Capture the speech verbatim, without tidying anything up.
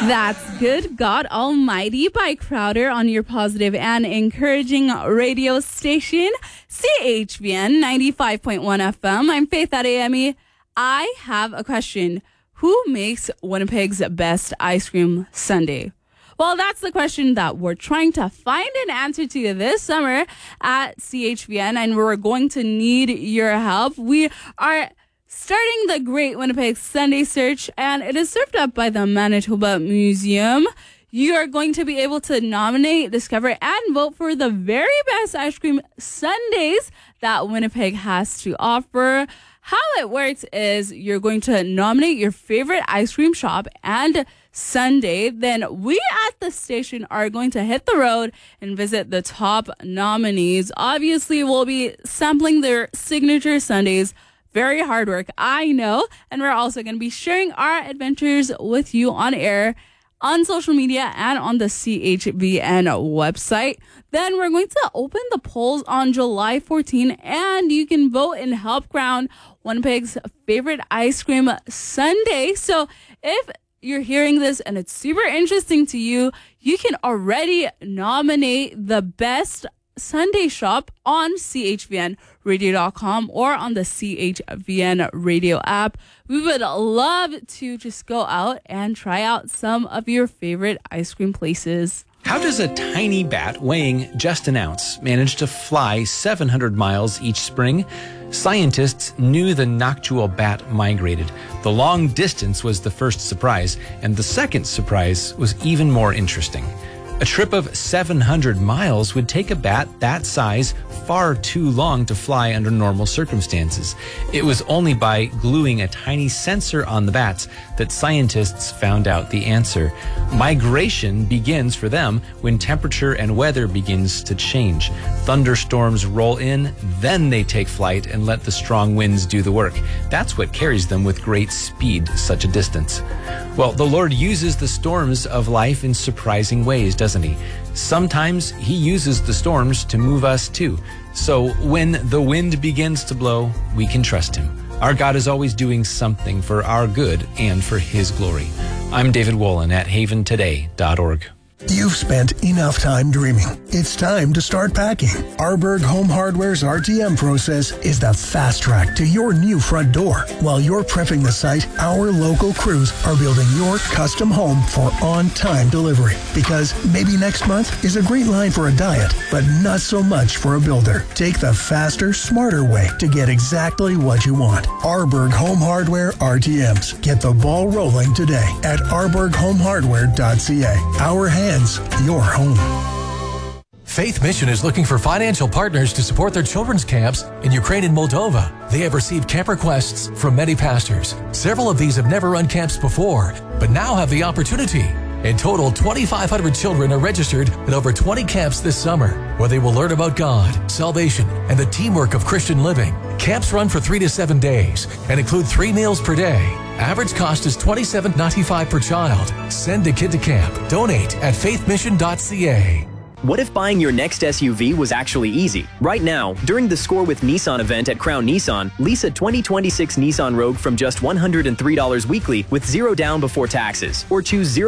That's Good God Almighty by Crowder on your positive and encouraging radio station, C H V N ninety-five point one F M. I'm Faith Adeyemi. I have a question. Who makes Winnipeg's best ice cream sundae? Well, that's the question that we're trying to find an answer to this summer at C H V N, and we're going to need your help. We are starting the Great Winnipeg Sundae Search, and it is served up by the Manitoba Museum. You are going to be able to nominate, discover, and vote for the very best ice cream sundaes that Winnipeg has to offer. How it works is you're going to nominate your favorite ice cream shop and sundae. Then we at the station are going to hit the road and visit the top nominees. Obviously, we'll be sampling their signature sundaes. Very hard work, I know. And we're also going to be sharing our adventures with you on air, on social media, and on the C H V N website. Then we're going to open the polls on July fourteenth, and you can vote and help crown Winnipeg's favorite ice cream sundae. So if you're hearing this and it's super interesting to you, you can already nominate the best sundae shop on C H V N radio dot com or on the C H V N radio app. We would love to just go out and try out some of your favorite ice cream places. How does a tiny bat weighing just an ounce manage to fly seven hundred miles each spring? Scientists knew the noctual bat migrated. The long distance was the first surprise, and the second surprise was even more interesting. A trip of seven hundred miles would take a bat that size far too long to fly under normal circumstances. It was only by gluing a tiny sensor on the bats that scientists found out the answer. Migration begins for them when temperature and weather begins to change. Thunderstorms roll in, then they take flight and let the strong winds do the work. That's what carries them with great speed such a distance. Well, the Lord uses the storms of life in surprising ways, doesn't he? Sometimes he uses the storms to move us too. So when the wind begins to blow, we can trust him. Our God is always doing something for our good and for his glory. I'm David Wolin at haven today dot org. You've spent enough time dreaming. It's time to start packing. Arborg Home Hardware's R T M process is the fast track to your new front door. While you're prepping the site, our local crews are building your custom home for on-time delivery. Because maybe next month is a great line for a diet, but not so much for a builder. Take the faster, smarter way to get exactly what you want. Arborg Home Hardware R T Ms. Get the ball rolling today at arborg home hardware dot c a. Our hands, your home. Faith Mission is looking for financial partners to support their children's camps in Ukraine and Moldova. They have received camp requests from many pastors. Several of these have never run camps before, but now have the opportunity. In total, twenty-five hundred children are registered at over twenty camps this summer, where they will learn about God, salvation, and the teamwork of Christian living. Camps run for three to seven days and include three meals per day. Average cost is twenty-seven dollars and ninety-five cents per child. Send a kid to camp. Donate at faith mission dot c a. What if buying your next S U V was actually easy? Right now, during the Score with Nissan event at Crown Nissan, lease a twenty twenty-six Nissan Rogue from just one hundred three dollars weekly with zero down before taxes, or choose zero